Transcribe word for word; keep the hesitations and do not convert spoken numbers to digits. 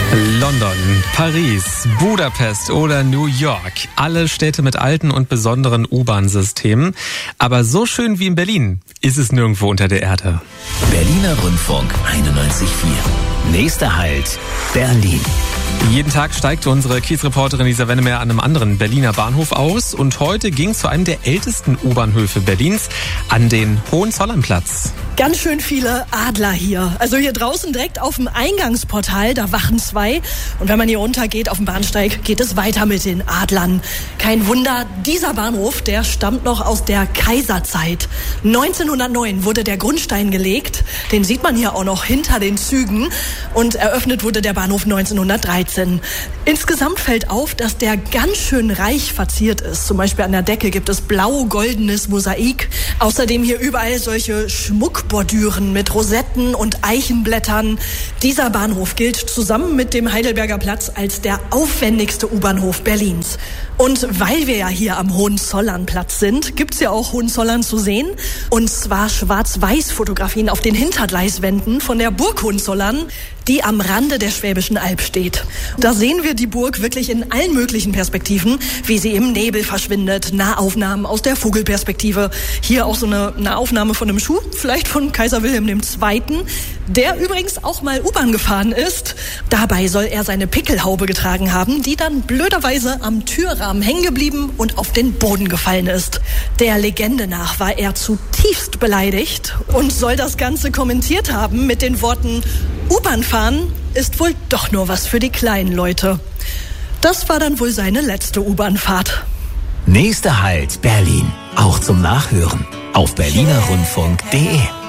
London, Paris, Budapest oder New York. Alle Städte mit alten und besonderen U-Bahn-Systemen. Aber so schön wie in Berlin ist es nirgendwo unter der Erde. Berliner Rundfunk einundneunzig Komma vier. Nächster Halt, Berlin. Jeden Tag steigt unsere Kiezreporterin Lisa Wennemer an einem anderen Berliner Bahnhof aus. Und heute ging es zu einem der ältesten U-Bahnhöfe Berlins, an den Hohenzollernplatz. Ganz schön viele Adler hier. Also hier draußen direkt auf dem Eingangsportal, da wachen zwei. Und wenn man hier runtergeht auf dem Bahnsteig, geht es weiter mit den Adlern. Kein Wunder, dieser Bahnhof, der stammt noch aus der Kaiserzeit. neunzehnhundertneun wurde der Grundstein gelegt. Den sieht man hier auch noch hinter den Zügen. Und eröffnet wurde der Bahnhof neunzehnhundertdreizehn. Insgesamt fällt auf, dass der ganz schön reich verziert ist. Zum Beispiel an der Decke gibt es blau-goldenes Mosaik. Außerdem hier überall solche Schmuckbordüren mit Rosetten und Eichenblättern. Dieser Bahnhof gilt zusammen mit dem Heidelberger Platz als der aufwendigste U-Bahnhof Berlins. Und weil wir ja hier am Hohenzollernplatz sind, gibt's ja auch Hohenzollern zu sehen. Und zwar Schwarz-Weiß-Fotografien auf den Hintergleiswänden von der Burg Hohenzollern, die am Rande der Schwäbischen Alb steht. Da sehen wir die Burg wirklich in allen möglichen Perspektiven, wie sie im Nebel verschwindet, Nahaufnahmen aus der Vogelperspektive. Hier auch so eine Nahaufnahme von einem Schuh, vielleicht von Kaiser Wilhelm der Zweite., der übrigens auch mal U-Bahn gefahren ist. Dabei soll er seine Pickelhaube getragen haben, die dann blöderweise am Türrahmen hängen geblieben und auf den Boden gefallen ist. Der Legende nach war er zutiefst beleidigt und soll das Ganze kommentiert haben mit den Worten: U-Bahn fahren ist wohl doch nur was für die kleinen Leute. Das war dann wohl seine letzte U-Bahn-Fahrt. Nächster Halt, Berlin. Auch zum Nachhören auf berliner rundfunk punkt de.